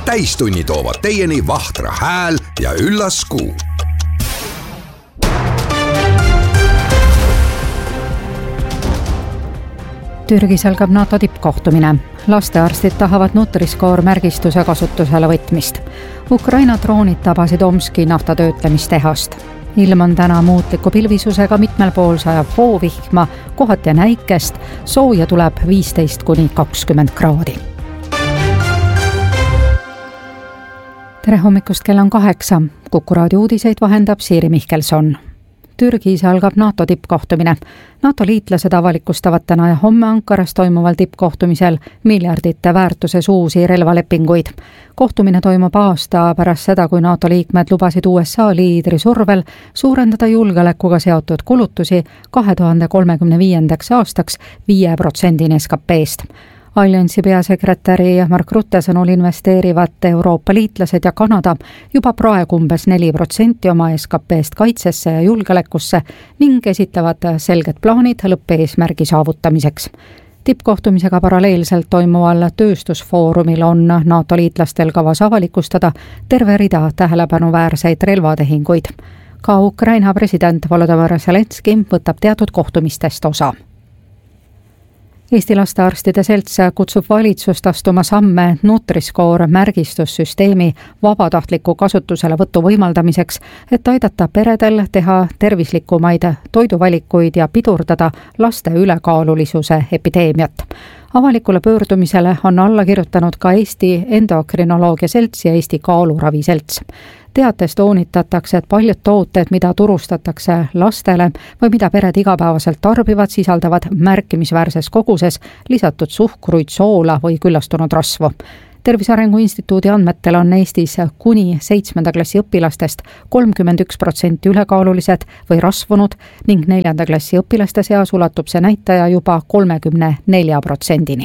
täistunni toovad teieni Vahtra hääl ja üllas Kuu. Türgis algab NATO tippkohtumine. Lastearstid tahavad Nutri-Score märgistuse kasutusele võtmist. Ukraina droonid tabasid Omski naftatöötlemistehast. Ilm on täna muutliku pilvisusega, mitmel pool sajab hoovihma, kohati näikest, sooja tuleb 15–20 kraadi. Tere hommikust, kell on 8. Kuku raadio uudiseid vahendab Siiri Mihkelson. Türgis algab NATO tippkohtumine. NATO liitlased avalikustavad täna ja homme Ankaras toimuval tippkohtumisel miljardite väärtuses uusi relvalepinguid. Kohtumine toimub aasta pärast seda, kui NATO liikmed lubasid USA liidri survel suurendada julgeolekuga seotud kulutusi 2035. aastaks 5% SKP-st. Alliansi peasekretäri Mark Rutte sõnul investeerivad Euroopa liitlased ja Kanada juba praegu umbes 4% oma SKP-st kaitsesse ja julgeolekusse ning esitavad selged plaanid lõppeesmärgi saavutamiseks. Tippkohtumisega paralleelselt toimuval tööstusfoorumil on NATO liitlastel kavas avalikustada terve rida tähelepanuväärseid relvatehinguid. Ka Ukraina president Volodymyr Zelenski võtab teatud kohtumistest osa. Eesti lastearstide selts kutsub valitsust astuma samme Nutri-Score märgistussüsteemi vabatahtliku kasutuselevõtu võimaldamiseks, et aidata peredel teha tervislikumaid toiduvalikuid ja pidurdada laste ülekaalulisuse epideemiat. Avalikule pöördumisele on alla kirjutanud ka Eesti Endokrinoloogia Selts ja Eesti Kaaluravi Selts. Teates toonitatakse, et paljud tooted, mida turustatakse lastele või mida pered igapäevaselt tarbivad, sisaldavad märkimisväärses koguses lisatud suhkruid, soola või küllastunud rasvu. Tervise Arengu Instituudi andmetel on Eestis kuni 7. klassi õpilastest 31% ülekaalulised või rasvunud ning 4. klassi õpilaste seas ulatub see näitaja juba 34%-ni.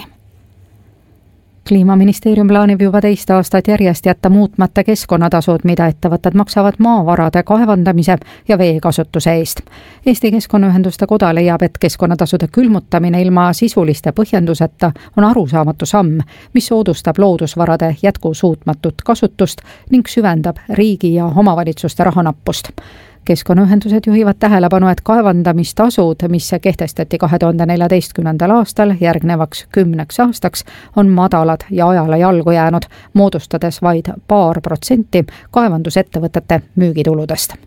Kliimaministeerium plaanib juba teist aastat järjest jätta muutmata keskkonnatasud, mida ettevõtted maksavad maavarade kaevandamise ja veekasutuse eest. Eesti Keskkonnaühenduste Koda leiab, et keskkonnatasude külmutamine ilma sisuliste põhjenduseta on arusaamatu samm, mis soodustab loodusvarade jätkusuutmatut kasutust ning süvendab riigi ja omavalitsuste rahanappust. Keskkonnaühendused juhivad tähelepanu, et kaevandamistasud, mis kehtestati 2014. aastal järgnevaks 10 aastaks, on madalad ja ajale jalgu jäänud, moodustades vaid 2% kaevandusettevõtete müügituludest.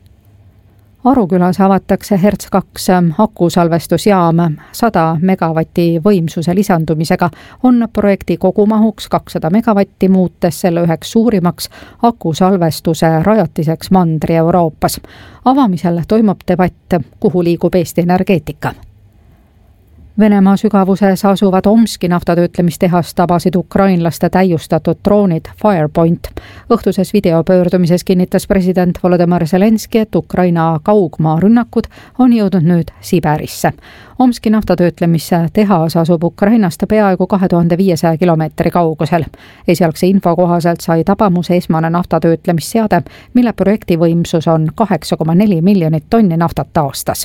Arukülas avatakse Hertz 2 akusalvestusjaam 100 megavati võimsuse lisandumisega on projekti kogumahuks 200 megavatti, muutes selle üheks suurimaks akusalvestuse rajatiseks Mandri-Euroopas. Avamisel toimub debatt, kuhu liigub Eesti energeetika. Venemaa sügavuses asuvad Omski naftatöötlemistehast tabasid ukrainlaste täiustatud droonid Firepoint. Õhtuses videopöördumises kinnitas president Volodymyr Zelenski, et Ukraina kaugmaa rünnakud on jõudnud nüüd Siberisse. Omski naftatöötlemistehas asub Ukrainast peaaegu 2500 kilomeetri kaugusel. Esialgse info kohaselt sai tabamuse esmane naftatöötlemisseade, mille projekti võimsus on 8,4 miljonit tonni naftat aastas.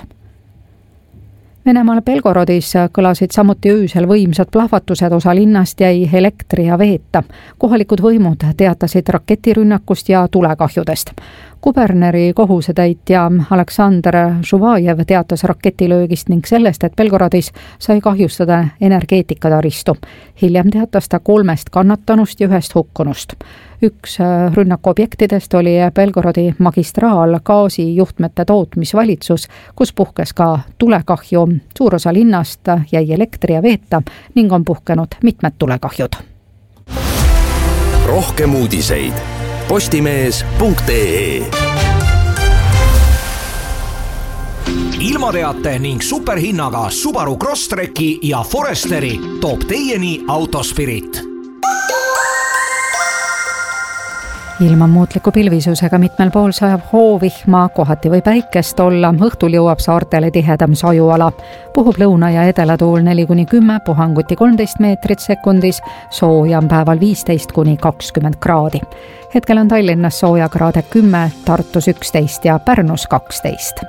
Venemaal Belgorodis kõlasid samuti öösel võimsad plahvatused, osa linnast jäi elektri ja veeta. Kohalikud võimud teatasid raketirünnakust ja tulekahjudest. Kuberneri kohusetäitja Aleksandr Žuvajev teatas raketilöögist ning sellest, et Belgorodis sai kahjustada energeetikataristu. Hiljem teatas ta 3 kannatanust ja 1 hukkunust. Üks rünnakuobjektidest oli Belgorodi magistraal gaasijuhtmete tootmisvalitsus, kus puhkes ka tulekahju. Suur osa linnast jäi elektri ja veeta ning on puhkenud mitmed tulekahjud. Rohkem uudiseid postimees.ee. Ilmateate ning superhinnaga Subaru Crosstreki ja Foresteri toob teieni Autospirit. Ilm on muutliku pilvisusega, mitmel pool sajab hoovihma, kohati või päikest olla, õhtul jõuab saartele tihedam sajuala. Puhub lõuna- ja edelatuul 4–10, puhanguti 13 meetrit sekundis, sooja on päeval 15–20 kraadi. Hetkel on Tallinnas soojakraade 10, Tartus 11 ja Pärnus 12.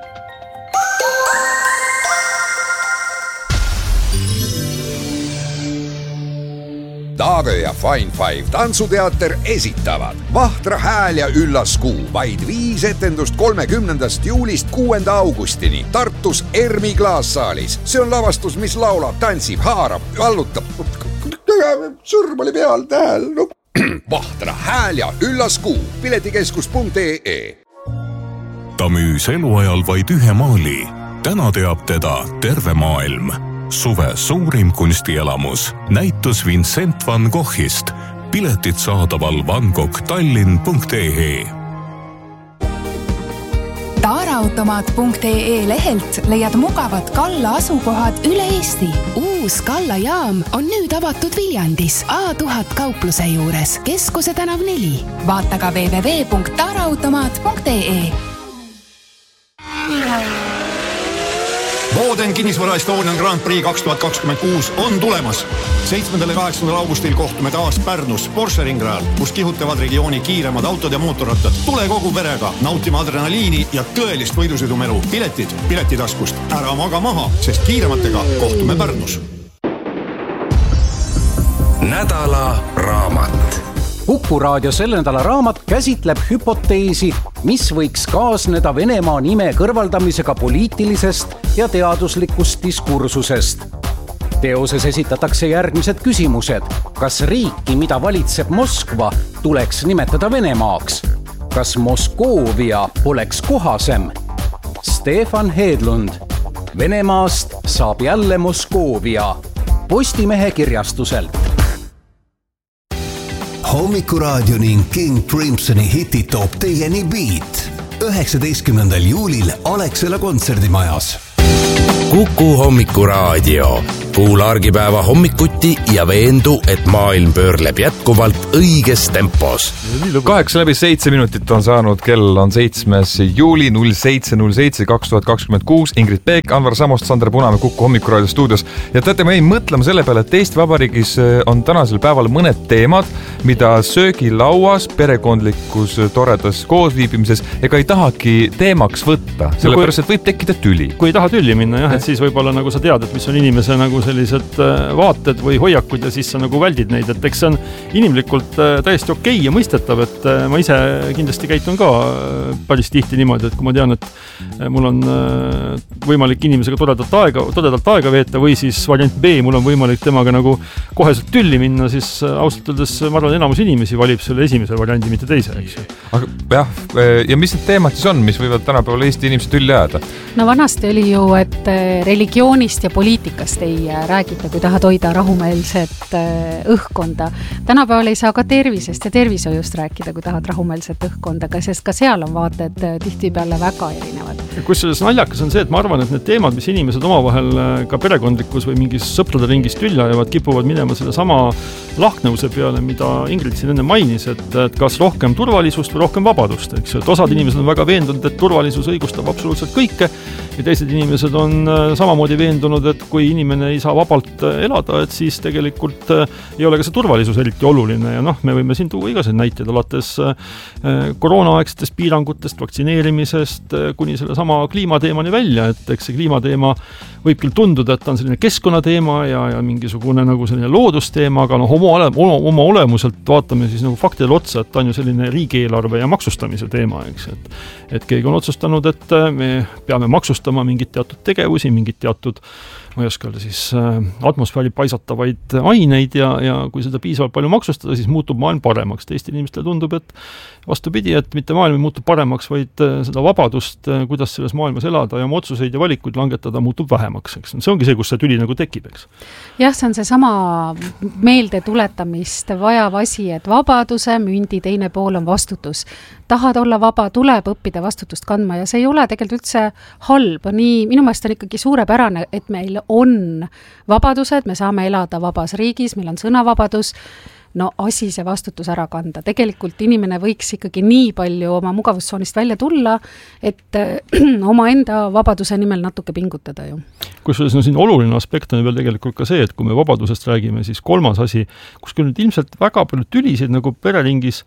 saade ja Fine Five tantsuteater esitavad Vahtra hääl ja üllas kuu. Vaid 5 etendust 30. juulist 6. augustini Tartus Ermi klaassaalis. See on lavastus, mis laulab, tantsib, haarab, vallutab. Sõrm oli peal, tähel. No. Vahtra hääl ja üllas kuu. Piletikeskus.ee. Ta müüs eluajal vaid ühe maali. Täna teab teda terve maailm. Suve suurim kunstielamus. Näitus Vincent van Goghist. Piletid saadaval vangoghtallinn.ee. Taaraautomaat.ee lehelt leiad mugavad Kalla asukohad üle Eesti. Uus Kalla jaam on nüüd avatud Viljandis A1000 kaupluse juures, Keskuse tänav 4. Vaata ka www.taaraautomaat.ee. Boden kinnisvara Estonian Grand Prix 2026 on tulemas. 7. ja 8. augustil kohtume taas Pärnus Porsche ringrajal, kus kihutavad regiooni kiiremad autod ja mootorrattad. Tule kogu perega nautima adrenaliini ja tõelist võidusõidumelu. Piletid piletitaskust. Ära maga maha, sest kiirematega kohtume Pärnus. Nädala raamat. Kuku raadio selle nädala raamat käsitleb hüpoteesi, mis võiks kaasneda Venemaa nime kõrvaldamisega poliitilisest ja teaduslikust diskursusest. Teoses esitatakse järgmised küsimused. Kas riiki, mida valitseb Moskva, tuleks nimetada Venemaaks? Kas Moskoovia oleks kohasem? Stefan Hedlund. Venemaast saab jälle Moskoovia. Postimehe kirjastuselt. Hommikuraadio ning King Crimsoni hitid toob teieni Beat 19. juulil Alexela kontserdimajas. Kuku Hommikuraadio. Kuula argipäeva hommikuti ja veendu, et maailm pöörleb jätkuvalt õiges tempos. 8:07 on saanud, kell on 7. juuli 07.07.2026. Ingrid Peek, Anvar Samost, Sander Punamäe Kuku Hommikuraadio stuudios. Ja teate, ma jäin mõtlema selle peale, et Eesti Vabariigis on tänasel päeval mõned teemad, mida söögilauas, perekondlikus toredas koosviibimises ega ei tahagi teemaks võtta, sellepärast, et võib tekkida tüli. Kui ei taha tülli minna, jah, et siis võib-olla nagu sa tead, et mis on inimese nagu sellised vaated või hoiakud ja siis sa nagu väldid neid, et eks see on inimlikult täiesti okei ja mõistetav, et ma ise kindlasti käitun ka päris tihti niimoodi, et kui ma tean, et mul on võimalik inimesega todedalt aega veeta või siis variant B, mul on võimalik temaga nagu koheselt tülli minna, siis ausalt öeldes ma arvan, enamus inimesi valib selle esimese variandi, mitte teise, eks ju. Aga jah, ja mis need teemad siis on, mis võivad tänapäeval Eesti inimesed tülli jääda? No vanasti oli ju, et religioonist ja poliitikast ei räägita, kui tahad hoida rahumeelset õhkkonda. Tänapäeval ei saa ka tervisest ja tervishoiust rääkida, kui tahad rahumeelset õhkkonda, sest ka seal on vaated tihtipeale väga erinevad. Kus selles naljakas on see, et ma arvan, et need teemad, mis inimesed omavahel ka perekondlikus või mingis sõprade ringis tülli ajavad, kipuvad minema selle sama lahknevuse peale, mida Ingrid siin enne mainis, et kas rohkem turvalisust või rohkem vabadust. Eks? Et osad inimesed on väga veendunud, et turvalisus õigustab absoluutselt kõike ja teised inimesed on samamoodi veendunud, et kui inimene ei saa vabalt elada, et siis tegelikult ei ole ka see turvalisus eriti oluline ja me võime siin tuua igaseid näiteid alates koroonaaegsetest piirangutest, vaktsineerimisest kuni selle sama kliimateemani välja, et eks see kliimateema võib küll tunduda, et ta on selline keskkonnateema ja mingisugune nagu selline loodusteema, aga oma olemuselt vaatame siis nagu faktidele otsa, et ta on ju selline riigieelarve ja maksustamise teema, eks, et keegi on otsustanud, et me peame maksustama mingit teatud tegevusi, mingit teatud ma ei oska öelda siis atmosfääri paisatavaid aineid ja kui seda piisavalt palju maksustada, siis muutub maailm paremaks. Eesti inimestele tundub, et vastupidi, et mitte maailm ei muutu paremaks, vaid seda vabadust, kuidas selles maailmas elada ja oma otsuseid ja valikuid langetada, muutub vähemaks. Eks? See ongi see, kus see tüli nagu tekib, eks? Jah, see on see sama meelde tuletamist vajav asi, et vabaduse mündi teine pool on vastutus. Tahad olla vaba, tuleb õppida vastutust kandma ja see ei ole tegelikult üldse halb. Nii, minu meelest on ikkagi suurepärane, et meil on vabadused, me saame elada vabas riigis, meil on sõnavabadus, no asi see vastutus ära kanda. Tegelikult inimene võiks ikkagi nii palju oma mugavustsoonist välja tulla, et oma enda vabaduse nimel natuke pingutada ju. Kusjuures siin oluline aspekt on veel tegelikult ka see, et kui me vabadusest räägime, siis kolmas asi, kus küll nüüd ilmselt väga palju tülisid nagu pereringis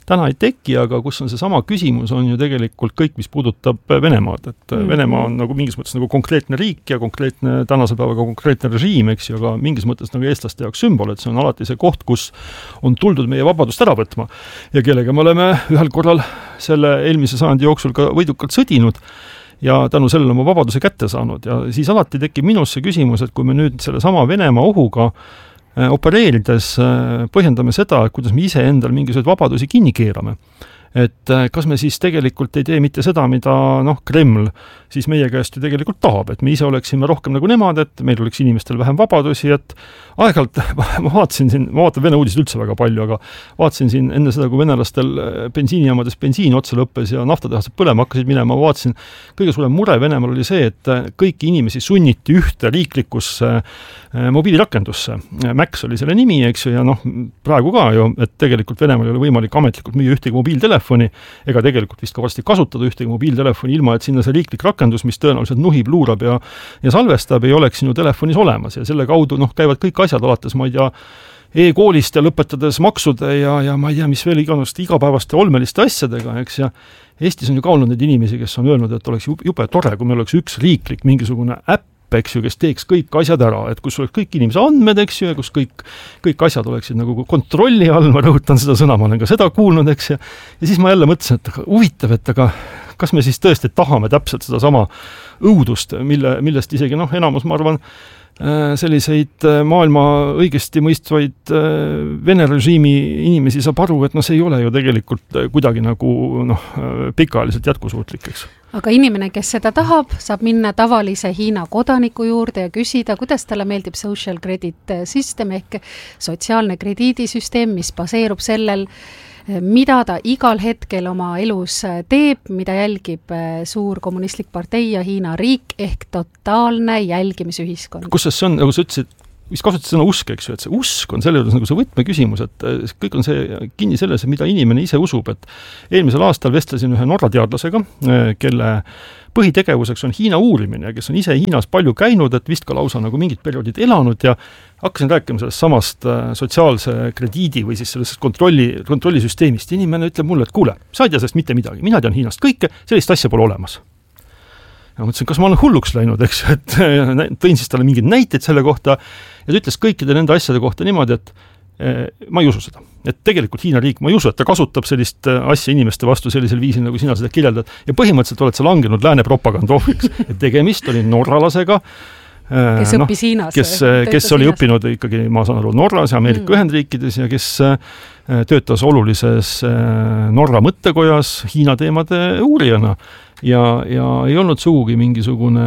täna ei teki, aga kus on see sama küsimus, on ju tegelikult kõik, mis puudutab Venemaad, et Venemaa on nagu mingis mõttes nagu konkreetne riik ja konkreetne tänase päevaga konkreetne režiim, eks ju, aga mingis mõttes nagu eestlaste jaoks sümbol, et see on alati see koht, kus on tuldud meie vabadust ära võtma ja kellega me oleme ühel korral selle eelmise sajandi jooksul ka võidukalt sõdinud ja tänu sellele oma vabaduse kätte saanud ja siis alati tekib minus see küsimus, et kui me nüüd selle sama Venemaa ohuga opereerides põhjendame seda, et kuidas me ise endal mingisuguseid vabadusi kinni keerame. Et kas me siis tegelikult ei tee mitte seda, mida Kreml siis meie käest ju tegelikult tahab, et me ise oleksime rohkem nagu nemad, et meil oleks inimestel vähem vabadusi, et aeg-ajalt ma vaatasin Vene uudiseid üldse väga palju, aga vaatasin siin enne seda, kui venelastel bensiinijaamades bensiin otsa lõppes ja naftatehased põlema hakkasid minema, vaatasin, kõige suurem mure Venemaal oli see, et kõiki inimesi sunniti ühte riiklikusse mobiilirakendusse. Max oli selle nimi, eks ju, ja praegu ka ju, et tegelikult Venemaal ei ole võimalik ametlikult müüa ühtegi mobiiltelefoni, ega tegelikult vist ka varsti kasutada ühtegi mobiiltelefoni, ilma et sinna see riiklik rakendus, mis tõenäoliselt nuhib, luurab ja salvestab, ei oleks sinu telefonis olemas ja selle kaudu käivad kõik asjad alates, ma ei tea, e-koolist ja lõpetades maksude ja ma ei tea, mis veel igapäevaste olmeliste asjadega, eks, ja Eestis on ju ka olnud neid inimesi, kes on öelnud, et oleks jube tore, kui meil oleks üks riiklik mingisugune äpp, eks ju, kes teeks kõik asjad ära, et kus oleks kõik inimese andmed, eks ju, ja kus kõik asjad oleksid nagu kontrolli all, ma rõhutan seda sõna, ma olen ka seda kuulnud, eks, ja siis ma jälle mõtlesin, et huvitav, et aga kas me siis tõesti tahame täpselt seda sama õudust, millest isegi enamus, ma arvan, selliseid maailma õigesti mõistvaid Vene režiimi inimesi saab aru, et see ei ole ju tegelikult kuidagi nagu pikaajaliselt jätkusuutlik, eks. Aga inimene, kes seda tahab, saab minna tavalise Hiina kodaniku juurde ja küsida, kuidas talle meeldib social credit system ehk sotsiaalne krediidisüsteem, mis baseerub sellel, mida ta igal hetkel oma elus teeb, mida jälgib suur kommunistlik partei ja Hiina riik ehk totaalne jälgimisühiskond. Kus see on, nagu sa ütlesid, vist kasutasid sõna usk, eks ju, et see usk on selle juures nagu see võtmeküsimus, et kõik on see kinni selles, mida inimene ise usub, et eelmisel aastal vestlesin ühe Norra teadlasega, kelle põhitegevuseks on Hiina uurimine, kes on ise Hiinas palju käinud, et vist ka lausa nagu mingid perioodid elanud ja hakkasin rääkima sellest samast sotsiaalse krediidi või siis sellest kontrollisüsteemist. Inimene ütleb mulle, et kuule, sa ei tea sellest mitte midagi, mina tean Hiinast kõike, sellist asja pole olemas. Ja mõtlesin, kas ma olen hulluks läinud, eks, et tõin siis talle mingeid näiteid selle kohta ja ta ütles kõikide nende asjade kohta niimoodi, et ma ei usu seda. Et tegelikult Hiina riik, ma ei usu, et ta kasutab sellist asja inimeste vastu sellisel viisil, nagu sina seda kirjeldad. Ja põhimõtteliselt oled sa langenud lääne propagandoofiks. Et tegemist oli norralasega, kes õppis Hiinas. Kes oli õppinud ikkagi, ma saan aru, Norras ja Ameerika Ühendriikides ja kes töötas olulises Norra mõttekojas Hiina teemade uurijana. Ja ei olnud sugugi mingisugune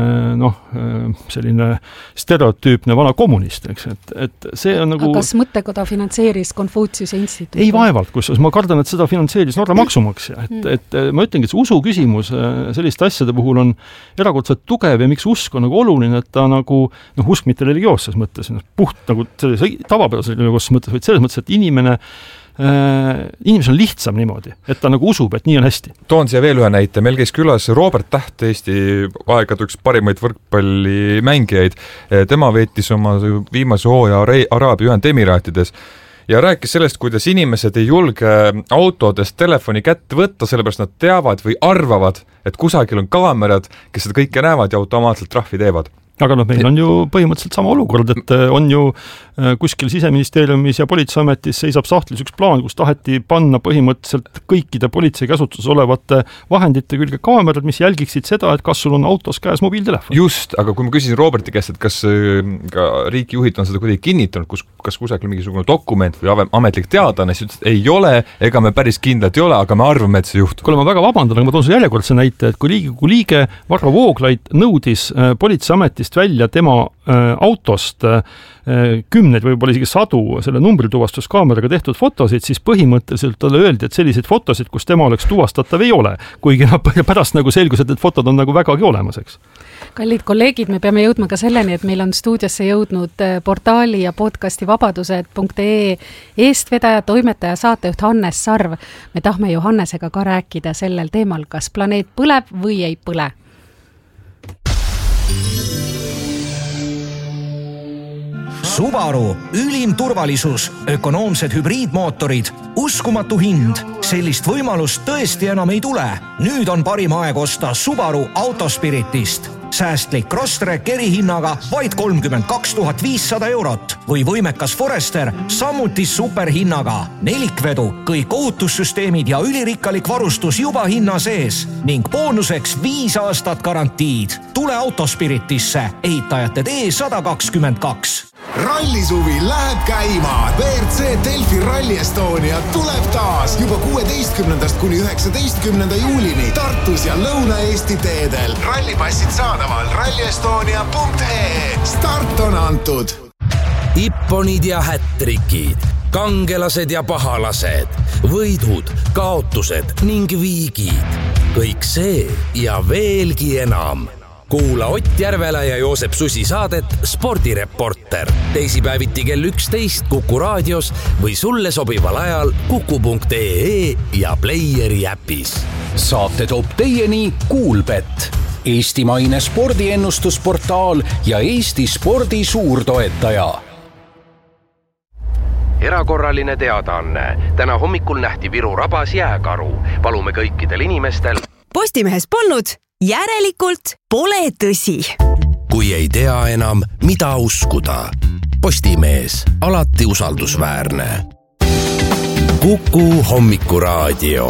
selline stereotüüpne vana kommunist, eks, et see on nagu... Aga kas mõttekoda finantseeris Konfutsiuse instituuti? Ei vaevalt, kus ma kardan, et seda finantseeris Norra maksumaksja, et ma ütlengi, et see usu küsimus selliste asjade puhul on erakordselt tugev ja miks usk on nagu oluline, et ta nagu, usk mitte religioosses mõttes, puht nagu tavapärase religioosses mõttes, vaid selles mõttes, et inimene on lihtsam niimoodi, et ta nagu usub, et nii on hästi. Toon siia veel ühe näite. Meil käis külas Robert Täht, Eesti aegade üks parimaid võrkpallimängijaid. Tema veetis oma viimase hooaja Araabia Ühendemiraatides ja rääkis sellest, kuidas inimesed ei julge autodest telefoni kätte võtta, sellepärast nad teavad või arvavad, et kusagil on kaamerad, kes seda kõike näevad ja automaatselt trahvi teevad. Aga meil on ju põhimõtteliselt sama olukord, et on ju kuskil Siseministeeriumis ja Politseiametis seisab sahtlis üks plaan, kus taheti panna põhimõtteliselt kõikide politsei käsutuses olevate vahendite külge kaamerad, mis jälgiksid seda, et kas sul on autos käes mobiiltelefon. Just, aga kui ma küsisin Roberti käest, et kas ka riigijuhid on seda kuidagi kinnitanud, kas kusagil mingisugune dokument või ametlik teadane, siis ütles, et ei ole, ega me päris kindlalt ei ole, aga me arvame, et see juhtub. Kuule, ma väga vabandan, aga ma toon sulle järjekordse näite, et kui Riigikogu liige Varro Vooglaid nõudis Politseiametist välja tema autost kümneid, võib-olla isegi sadu selle numbrituvastuskaameraga tehtud fotosid, siis põhimõtteliselt talle öeldi, et selliseid fotosid, kus tema oleks tuvastatav, ei ole. Kuigi pärast nagu selgus, et need fotod on nagu vägagi olemas, eks. Kallid kolleegid, me peame jõudma ka selleni, et meil on stuudiosse jõudnud portaali ja podcasti vabadused.ee eestvedaja, toimetaja, saatejuht Hannes Sarv. Me tahme Johannesega ka rääkida sellel teemal, kas planeet põleb või ei põle. Subaru, ülim turvalisus, ökonoomsed hübriidmootorid, uskumatu hind. Sellist võimalust tõesti enam ei tule. Nüüd on parim aeg osta Subaru Autospiritist. Säästlik Crosstrek erihinnaga vaid 32 500 eurot või võimekas Forester samuti superhinnaga. Nelikvedu, kõik ohutussüsteemid ja ülirikkalik varustus juba hinna sees ning boonuseks 5 aastat garantiid. Tule Autospiritisse, ehitajate tee 122. Rallisuvi läheb käima. WRC Delfi Rally Estonia tuleb taas juba 16. kuni 19. juulini Tartus ja Lõuna-Eesti teedel. Rallipassid saadaval rallyestonia.ee. Start on antud. Ipponid ja hättrikid, kangelased ja pahalased, võidud, kaotused ning viigid. Kõik see ja veelgi enam. Kuula Ott Järvela ja Joosep Susi saadet Spordireporter. Teisipäeviti kell 11 Kuku raadios või sulle sobival ajal kuku.ee ja Playeri äpis. Saate toob teieni Kuulbet, eestimaine spordiennustusportaal ja Eesti spordi suurtoetaja. Erakorraline teadaanne. Täna hommikul nähti Viru rabas jääkaru. Palume kõikidel inimestel. Postimehes polnud. Järelikult pole tõsi. Kui ei tea enam, mida uskuda. Postimees, alati usaldusväärne. Kuku hommikuraadio.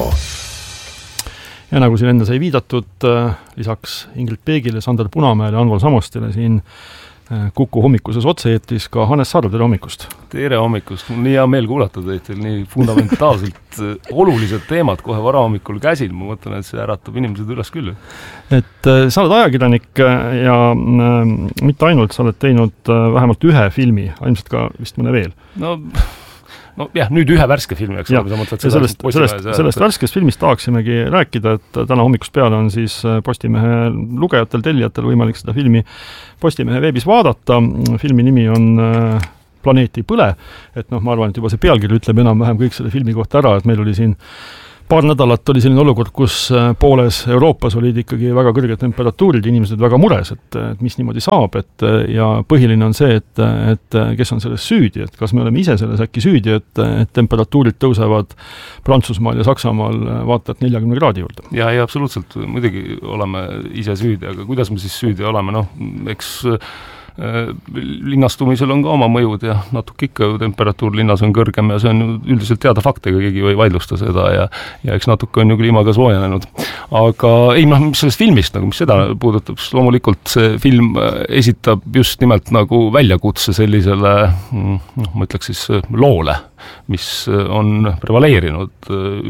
Ja nagu siin enne sai viidatud, lisaks Ingrid Peegile, Sander Punamäele ja Anvol Samostele siin Kuku hommikuses otse-eetris ka Hannes Saar, tere hommikust. Tere hommikust, mul nii hea meel kuulata teid, teil nii fundamentaalselt olulised teemad kohe varahommikul käsil, ma mõtlen, et see äratab inimesed üles küll. Et sa oled ajakirjanik ja mitte ainult, sa oled teinud vähemalt ühe filmi, ilmselt ka vist mõne veel. No jah, nüüd ühe värske filmi, eks ole, sa mõtled sellest värskest filmist tahaksimegi rääkida, et täna hommikust peale on siis Postimehe lugejatel, tellijatel võimalik seda filmi Postimehe veebis vaadata. Filmi nimi on Planeeti põle, et ma arvan, et juba see pealkiri ütleb enam-vähem kõik selle filmi kohta ära, et meil oli siin paar nädalat oli selline olukord, kus pooles Euroopas olid ikkagi väga kõrged temperatuurid, inimesed väga mures, et mis niimoodi saab, ja põhiline on see, et kes on selles süüdi, et kas me oleme ise selles äkki süüdi, et temperatuurid tõusevad Prantsusmaal ja Saksamaal vaatad 40 kraadi juurde. Ja absoluutselt, muidugi oleme ise süüdi, aga kuidas me siis süüdi oleme, eks linnastumisel on ka oma mõjud ja natuke ikka temperatuur linnas on kõrgem ja see on üldiselt teada fakt, ega keegi ei vaidlusta seda ja eks natuke on ju kliimaga soojenenud. Aga mis sellest filmist, mis seda puudutab, siis loomulikult see film esitab just nimelt nagu väljakutse sellisele, ma ütleks siis loole, mis on prevaleerinud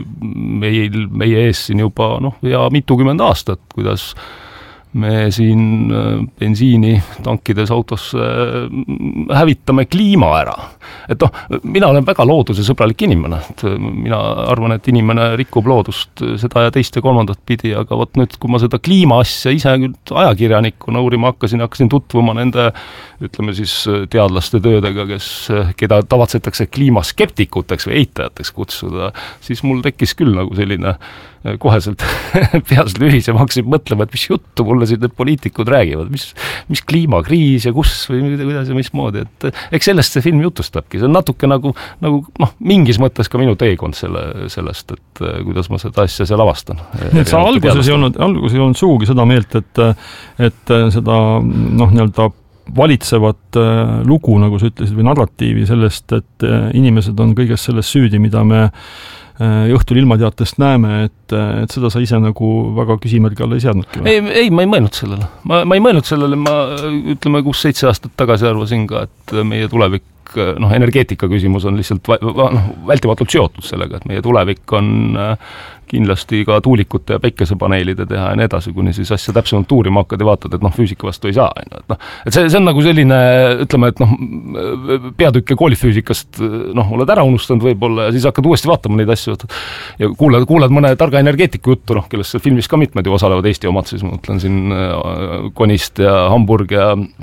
meie ees siin juba ja mitukümmend aastat, kuidas me siin bensiini tankides autosse hävitame kliima ära. Et mina olen väga loodusesõbralik inimene. Mina arvan, et inimene rikub loodust seda ja teist ja kolmandat pidi, aga nüüd, kui ma seda kliima asja ise ajakirjanikuna uurima hakkasin tutvuma nende, ütleme siis teadlaste töödega, keda tavatsetakse kliimaskeptikuteks või eitajateks kutsuda, siis mul tekkis küll nagu selline koheselt peas lühis ja ma hakkasin mõtlema, et mis juttu mulle siin need poliitikud räägivad, mis kliimakriis ja kus või kuidas ja mismoodi, et eks sellest see film jutustabki, see on natuke nagu mingis mõttes ka minu teekond sellest, et kuidas ma seda asja seal avastan. Nii et sa alguses ei olnud suugi seda meelt, et seda nii-öelda valitsevat lugu, nagu sa ütlesid, või narratiivi sellest, et inimesed on kõigest sellest süüdi, mida me õhtul ilmateatest näeme, et seda sa ise nagu väga küsimärgi alla ei seadnudki. Ei, ma ei mõelnud sellele. Ma ei mõelnud sellele, ma ütleme 6-7 aastat tagasi arvasin ka, et meie tulevik, energeetika küsimus on lihtsalt vältimatult seotud sellega, et meie tulevik on kindlasti ka tuulikute ja päikesepaneelide teha ja nii edasi, kuni siis asja täpsemalt uurima hakkad ja vaatad, et füüsika vastu ei saa. Et see on nagu selline, ütleme, et peatükke koolifüüsikast oled ära unustanud võib-olla ja siis hakkad uuesti vaatama neid asju ja kuulad mõne targa energeetiku juttu, kellest filmis ka mitmed ju osalevad Eesti omad, siis ma mõtlen siin Konist ja Hamburg ja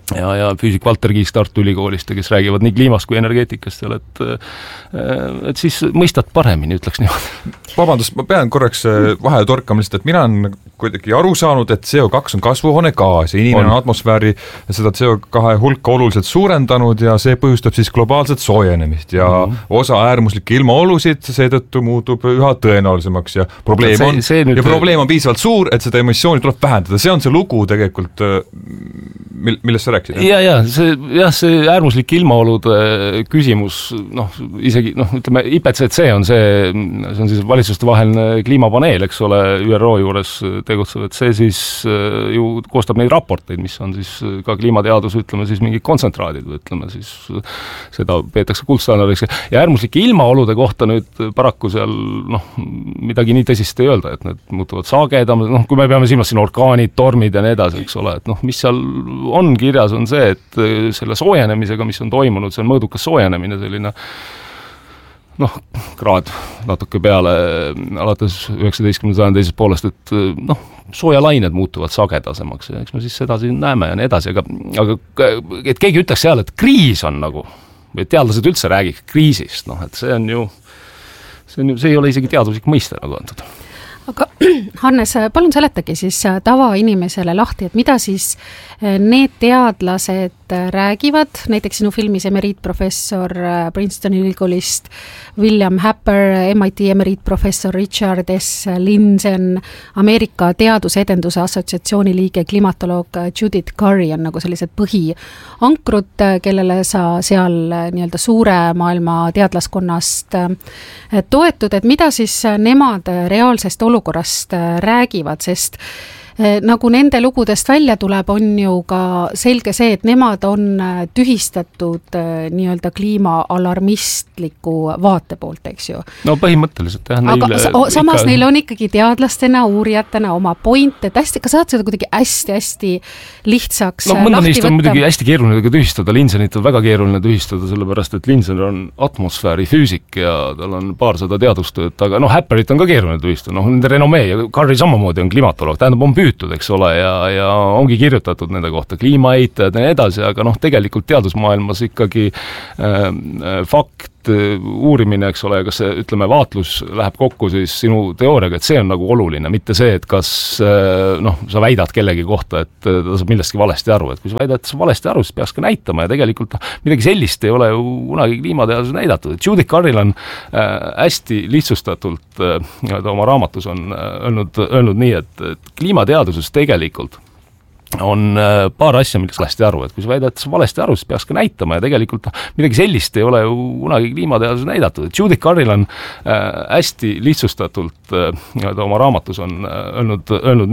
ja füüsik Valter Kiis Tartu Ülikoolist, kes räägivad nii kliimast kui energeetikast seal, et siis mõistad paremini, ütleks niimoodi. Vabandust, ma pean korraks vahele torkama lihtsalt, et mina on kuidagi aru saanud, et CO2 on kasvuhoonegaas ja inimene on atmosfääri seda CO2 hulka oluliselt suurendanud ja see põhjustab siis globaalset soojenemist ja osa äärmuslikke ilmaolusid seetõttu muutub üha tõenäolisemaks ja probleem on piisavalt suur, et seda emissiooni tuleb vähendada. See on see lugu tegelikult, millest sa rääkisid? See äärmuslik ilmaolude küsimus, isegi, ütleme, IPCC on siis valitsuste vaheline kliimapaneel, eks ole, ÜRO juures tegutsev, et see siis ju koostab neid raporteid, mis on siis ka kliimateadus, ütleme siis mingid kontsentraadid, või ütleme siis seda peetakse kuldstandardiks. Ja äärmuslike ilmaolude kohta nüüd paraku seal, midagi nii tõsist ei öelda, et need muutuvad sagedam, kui me peame silmas siin orkaanid, tormid ja nii edasi, eks ole, et mis seal on kirjas, on see, et selle soojenemisega, mis on toimunud, see on mõõdukas soojenemine, selline kraad natuke peale alates 19. sajandi teisest poolest, et soojalained muutuvad sagedasemaks ja eks me siis seda siin näeme ja nii edasi, aga et keegi ütleks seal, et kriis on või teadlased üldse räägiks kriisist, et see ei ole isegi teaduslik mõiste antud. Aga Hannes, palun seletagi siis tavainimesele lahti, et mida siis need teadlased räägivad, näiteks sinu filmis emeriitprofessor Princetoni ülikoolist William Happer, MIT emeriitprofessor Richard S. Lindzen, Ameerika Teadusedenduse Assotsiatsiooni liige klimatoloog Judith Curry on nagu sellised põhiankrud, kellele sa seal nii-öelda suure maailma teadlaskonnast toetud, et mida siis nemad reaalsest olukorrast räägivad, sest nagu nende lugudest välja tuleb, on ju ka selge see, et nemad on tühistatud nii-öelda kliimaalarmistliku vaate poolt, eks ju. No põhimõtteliselt, jah. Aga samas neil on ikkagi teadlastena, uurijatena oma point, et hästi, ka saad seda kuidagi hästi lihtsaks lahti võtta? Mõnda neist on muidugi hästi keeruline tühistada, Lindzenit on väga keeruline tühistada, sellepärast, et Lindzen on atmosfääri füüsik ja tal on paarsada teadustööd, aga Happerit on ka keeruline tühistada, nende renomee ja Curry samamoodi on klimatoloog, tähendab, on püütud, eks ole, ja ongi kirjutatud nende kohta kliimaeitajad ja nii edasi, aga tegelikult teadusmaailmas ikkagi fakt, uurimine, eks ole, kas see, ütleme, vaatlus läheb kokku siis sinu teooriaga, et see on nagu oluline, mitte see, et kas sa väidad kellegi kohta, et ta saab millestki valesti aru, et kui sa väidad, et sa valesti aru, siis peaks ka näitama ja tegelikult midagi sellist ei ole ju kunagi kliimateadus näidatud, et Judith Curryl on hästi lihtsustatult oma raamatus on öelnud nii, et kliimateaduses tegelikult on paar asja, millest valesti aru, et kui sa väidad, et sa valesti aru, siis peaks ka näitama ja tegelikult midagi sellist ei ole ju kunagi kliimateaduses näidatud, et Judith Curryl on hästi lihtsustatult oma raamatus on öelnud